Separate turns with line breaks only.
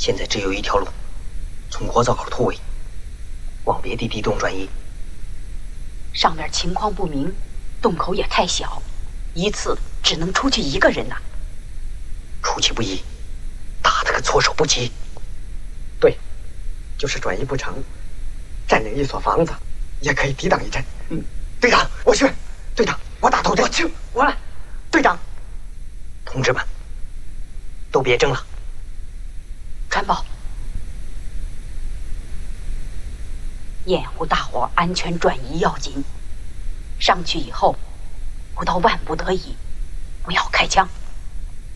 现在只有一条路，从国灶口突围，往别的地洞转移。
上面情况不明，洞口也太小，一次只能出去一个人呐。
出其不意，打得个措手不及。
对，就是转移不成，占领一所房子，也可以抵挡一阵。
队长，
我去。队长，我打头阵。
我去，
我来。队长，
同志们，都别争了。
传报，掩护大伙安全转移要紧。上去以后，不到万不得已，不要开枪。